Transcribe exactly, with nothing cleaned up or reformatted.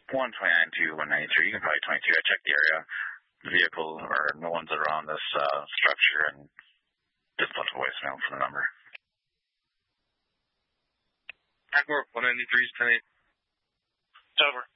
one twenty-nine two one ninety-three. You can probably twenty-two. I checked the area. The vehicle or no one's around this uh, structure, and just left a voicemail for the number. Hackmore one ninety-three is ten eight. Over.